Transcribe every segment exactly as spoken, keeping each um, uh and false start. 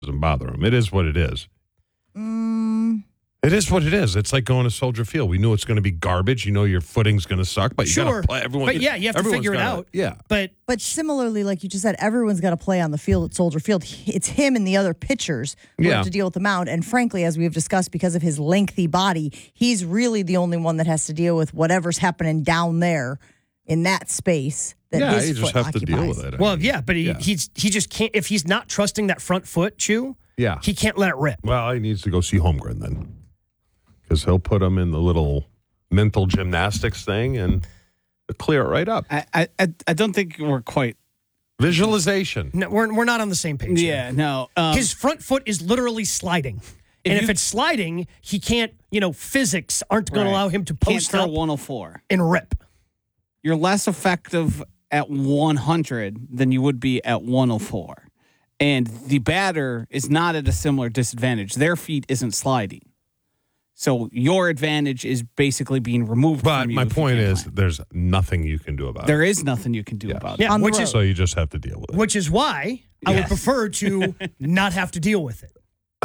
Doesn't bother him. It is what it is. Mm. It is what it is. It's like going to Soldier Field. We knew it's going to be garbage. You know your footing's going to suck, but you sure. got to play. Everyone, but yeah, you have to figure it gotta, out. Yeah. But But similarly, like you just said, everyone's got to play on the field at Soldier Field. It's him and the other pitchers who Yeah. have to deal with the mound. And frankly, as we've discussed, because of his lengthy body, he's really the only one that has to deal with whatever's happening down there in that space that Yeah, his you just foot have to occupies. deal with it. I well, mean, yeah, but he yeah. he's he just can't if he's not trusting that front foot, Chew. Yeah. He can't let it rip. Well, he needs to go see Holmgren then. Because he'll put him in the little mental gymnastics thing and clear it right up. I, I, I don't think we're quite. Visualization. No, we're we're not on the same page. Yeah, here. no. Um, His front foot is literally sliding. If and you- if it's sliding, he can't, you know, physics aren't going Right. to allow him to can't post throw up one oh four. and rip. You're less effective at one hundred than you would be at one oh four. And the batter is not at a similar disadvantage. Their feet isn't sliding. So your advantage is basically being removed But from you. my if you point can't is, play. there's nothing you can do about there it. is nothing you can do Yes. about Yeah, it. On the which road. is So you just have to deal with it. which is why I would Yes. prefer to not have to deal with it.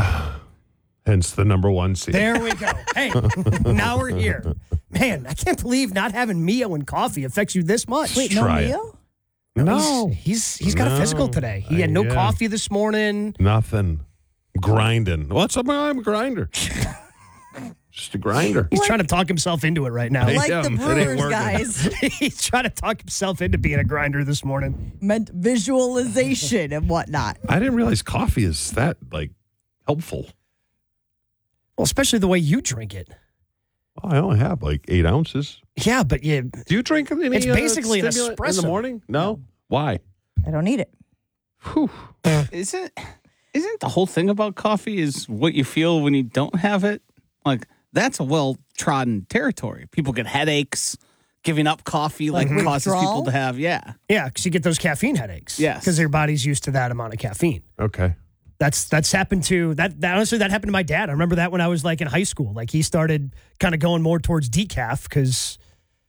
Hence the number one seed. There we go. Hey, now we're here. Man, I can't believe not having Mio and coffee affects you this much. Wait, no Try it. Mio? No. He's he's got a No. physical today. He had no Yeah. coffee this morning. Nothing. Grinding. What's up? I'm a grinder. Just a grinder. He's trying to talk himself into it right now. Hey. Like the It ain't Brewers working. guys He's trying to talk himself into being a grinder this morning. meant visualization and whatnot. I didn't realize coffee is that, like, helpful. Well, especially the way you drink it. Oh, I only have, like, eight ounces. Yeah, but you Do you drink any It's uh, basically an stimulant in espresso. the morning? No? Why? I don't need it. Whew. Isn't isn't the whole thing about coffee is what you feel when you don't have it? Like that's a well trodden territory. People get headaches. Giving up coffee like, Like causes withdrawal? people to have yeah. yeah, because you get those caffeine headaches. Yes. because your body's used to that amount of caffeine. Okay. That's that's happened to that, that. Honestly, that happened to my dad. I remember that when I was like in high school. Like he started kind of going more towards decaf because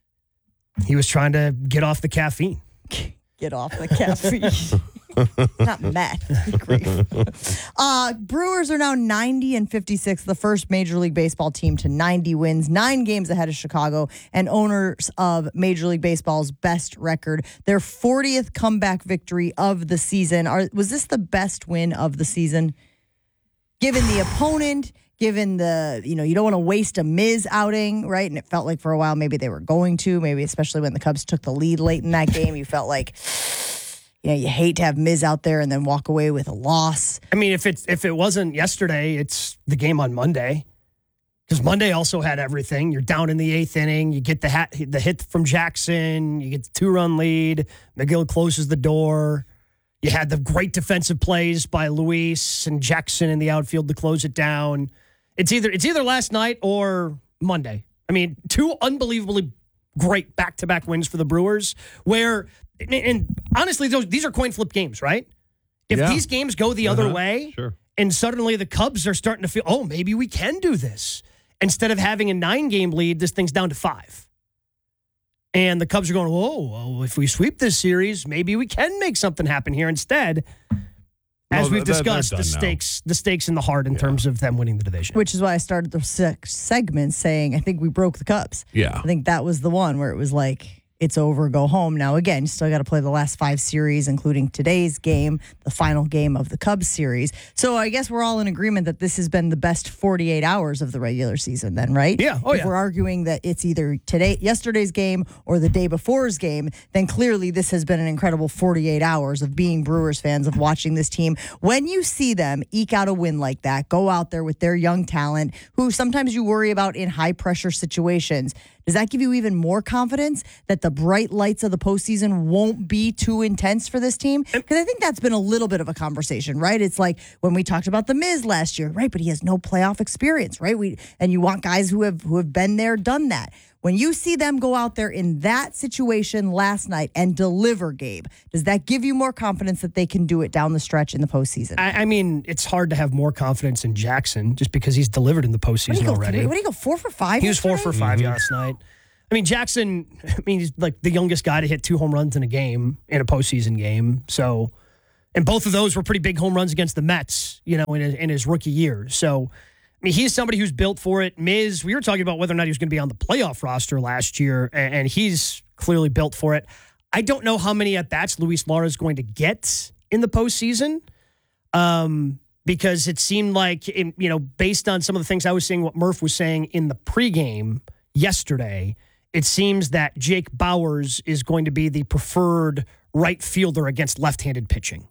he was trying to get off the caffeine. Get off the caffeine. Not meth. Good grief. Uh, Brewers are now ninety and fifty-six, the first Major League Baseball team to ninety wins, nine games ahead of Chicago, and owners of Major League Baseball's best record. Their fortieth comeback victory of the season. Are, was this the best win of the season? Given the opponent, given the, you know, you don't want to waste a Miz outing, right? And it felt like for a while maybe they were going to, maybe especially when the Cubs took the lead late in that game, you felt like, you know, you hate to have Miz out there and then walk away with a loss. I mean, if it's if it wasn't yesterday, it's the game on Monday. Because Monday also had everything. You're down in the eighth inning. You get the hat, the hit from Jackson. You get the two-run lead. McGill closes the door. You had the great defensive plays by Luis and Jackson in the outfield to close it down. It's either it's either last night or Monday. I mean, two unbelievably great back-to-back wins for the Brewers. Where, and, and honestly, those these are coin flip games, right? If Yeah. these games go the other Uh-huh. way, Sure. and suddenly the Cubs are starting to feel, oh, maybe we can do this. Instead of having a nine-game lead, this thing's down to five. And the Cubs are going, whoa, well, if we sweep this series, maybe we can make something happen here. Instead, as Well, we've they're- they're discussed, the done now. stakes, the stakes in the heart in Yeah. terms of them winning the division. Which is why I started the se- segment saying I think we broke the Cubs. Yeah. I think that was the one where it was like, it's over, go home. Now, again, you still got to play the last five series, including today's game, the final game of the Cubs series. So I guess we're all in agreement that this has been the best forty-eight hours of the regular season then, right? Yeah. Oh, if yeah. we're arguing that it's either today, yesterday's game or the day before's game, then clearly this has been an incredible forty-eight hours of being Brewers fans, of watching this team. When you see them eke out a win like that, go out there with their young talent, who sometimes you worry about in high-pressure situations, does that give you even more confidence that the bright lights of the postseason won't be too intense for this team? Because I think that's been a little bit of a conversation, right? It's like when we talked about the Miz last year, right? But he has no playoff experience, right? We and you want guys who have who have been there, done that. When you see them go out there in that situation last night and deliver, Gabe, does that give you more confidence that they can do it down the stretch in the postseason? I, I mean, it's hard to have more confidence in Jackson just because he's delivered in the What postseason do you go, already. three, what do you go, four for five? He was four for yesterday? five last night. I mean, Jackson, I mean, he's like the youngest guy to hit two home runs in a game, in a postseason game. So And both of those were pretty big home runs against the Mets, you know, in his, in his rookie year. So, I mean, he's somebody who's built for it. Miz, we were talking about whether or not he was going to be on the playoff roster last year, and, and he's clearly built for it. I don't know how many at-bats Luis Lara is going to get in the postseason, um, because it seemed like, in, you know, based on some of the things I was saying, what Murph was saying in the pregame yesterday, it seems that Jake Bauers is going to be the preferred right fielder against left-handed pitching.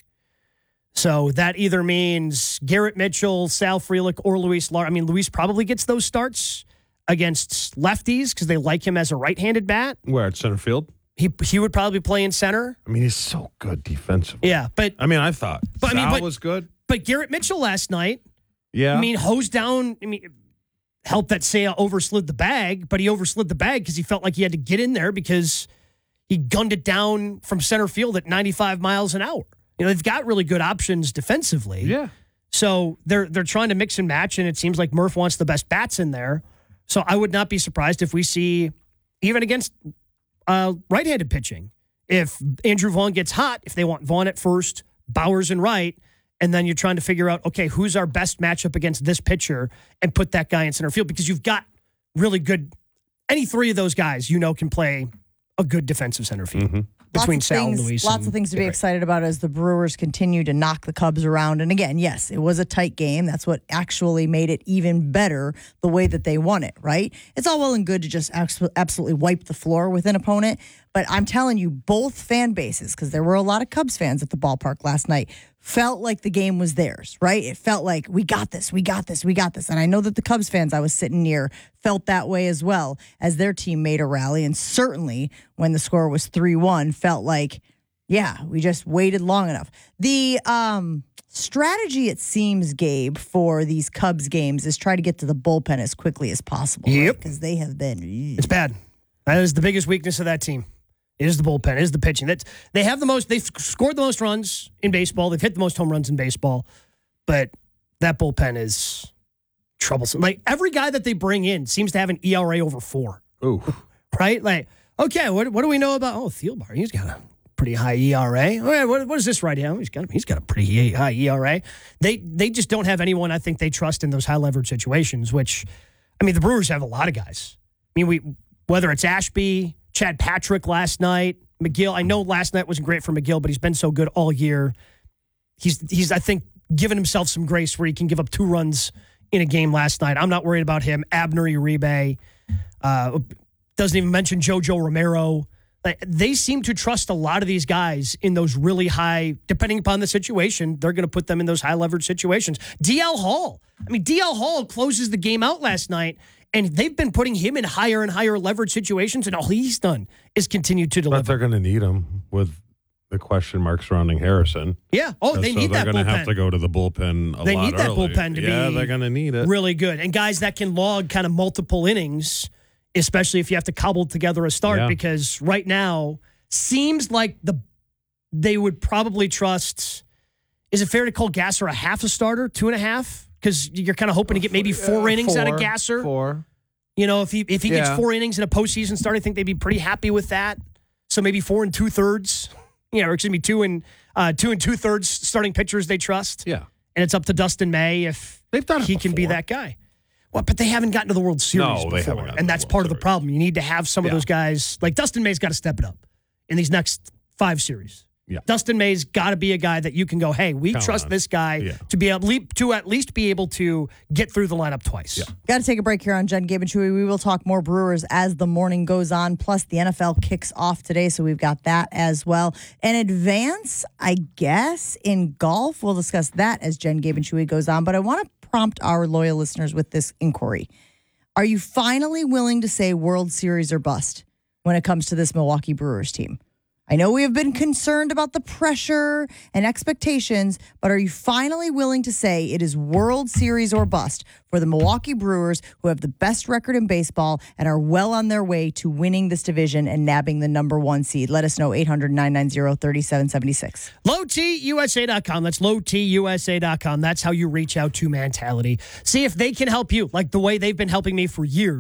So that either means Garrett Mitchell, Sal Frelick, or Luis Lara. I mean, Luis probably gets those starts against lefties because they like him as a right-handed bat. Where, at center field? He he would probably play in center. I mean, he's so good defensively. Yeah, but I mean, I thought but, Sal I mean, but, was good. But Garrett Mitchell last night, Yeah. I mean, hosed down, I mean, helped that Seiya overslid the bag, but he overslid the bag because he felt like he had to get in there because he gunned it down from center field at ninety-five miles an hour. You know, they've got really good options defensively. Yeah. So they're they're trying to mix and match, and it seems like Murph wants the best bats in there. So I would not be surprised if we see, even against uh, right-handed pitching, if Andrew Vaughn gets hot, if they want Vaughn at first, Bauers in right, and then you're trying to figure out, okay, who's our best matchup against this pitcher and put that guy in center field, because you've got really good, any three of those guys, you know, can play a good defensive center field. Mm-hmm. Between lots of Sal things, and Luis. Lots and of things to be Garrett. excited about as the Brewers continue to knock the Cubs around. And again, yes, it was a tight game. That's what actually made it even better, the way that they won it, right? It's all well and good to just absolutely wipe the floor with an opponent. But I'm telling you, both fan bases, because there were a lot of Cubs fans at the ballpark last night, felt like the game was theirs, right? It felt like, we got this, we got this, we got this. And I know that the Cubs fans I was sitting near felt that way as well, as their team made a rally. And certainly when the score was three one, felt like, yeah, we just waited long enough. The um, strategy, it seems, Gabe, for these Cubs games is try to get to the bullpen as quickly as possible. Yep. Because they have been... It's bad. That is the biggest weakness of that team. It is the bullpen. It is the pitching. That's, they have the most. They've scored the most runs in baseball. They've hit the most home runs in baseball. But that bullpen is troublesome. Like, every guy that they bring in seems to have an E R A over four. Ooh. Right? Like, okay, what what do we know about? Oh, Thielbar, he's got a pretty high E R A. Okay, what, what is this right here? He's got he's got a pretty high E R A. They they just don't have anyone I think they trust in those high leverage situations. Which, I mean, the Brewers have a lot of guys. I mean, we whether it's Ashby, Chad Patrick last night, McGill. I know last night wasn't great for McGill, but he's been so good all year. He's he's I think given himself some grace where he can give up two runs in a game last night. I'm not worried about him. Abner Uribe. Uh, doesn't even mention JoJo Romero. Like, they seem to trust a lot of these guys in those really high, depending upon the situation, they're going to put them in those high leverage situations. D L Hall. I mean, D L Hall closes the game out last night, and they've been putting him in higher and higher leverage situations, and all he's done is continue to deliver. But they're going to need him with the question mark surrounding Harrison. Yeah. Oh, they so need that they're bullpen. to have to go to the bullpen a They lot need that early. bullpen to yeah, be they're going to need it. really good. And guys that can log kind of multiple innings, especially if you have to cobble together a start, Yeah. because right now seems like the they would probably trust. Is it fair to call Gasser a half a starter, two and a half? Because you're kind of hoping to get maybe four Uh, innings four, out of Gasser. Four. You know, if he if he gets Yeah. four innings in a postseason start, I think they'd be pretty happy with that. So maybe four and two thirds. You know, or excuse me, two and uh, two and two thirds starting pitchers they trust. Yeah. And it's up to Dustin May if They've done it he can be before. that guy. Well, but they haven't gotten to the World Series No, they before, haven't gotten and to that's the World part of the Series. problem. You need to have some of Yeah. those guys. Like Dustin May's got to step it up in these next five series. Yeah. Dustin May's got to be a guy that you can go, hey, we Count trust on. this guy Yeah. to be able to at least be able to get through the lineup twice. Yeah. Got to take a break here on Jen, Gabe, and Chewy. We will talk more Brewers as the morning goes on. Plus, the N F L kicks off today, so we've got that as well. An advance, I guess, in golf. We'll discuss that as Jen, Gabe, and Chewy goes on. But I want to prompt our loyal listeners with this inquiry. Are you finally willing to say World Series or bust when it comes to this Milwaukee Brewers team? I know we have been concerned about the pressure and expectations, but are you finally willing to say it is World Series or bust for the Milwaukee Brewers, who have the best record in baseball and are well on their way to winning this division and nabbing the number one seed? Let us know, eight hundred, nine nine zero, three seven seven six. low t u s a dot com. That's low t u s a dot com. That's how you reach out to Mentality. See if they can help you, like the way they've been helping me for years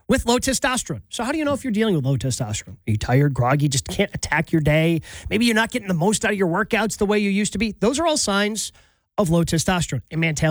with low testosterone. So how do you know if you're dealing with low testosterone? Are you tired, groggy, just can't attack your day? Maybe you're not getting the most out of your workouts the way you used to be. Those are all signs of low testosterone. And man,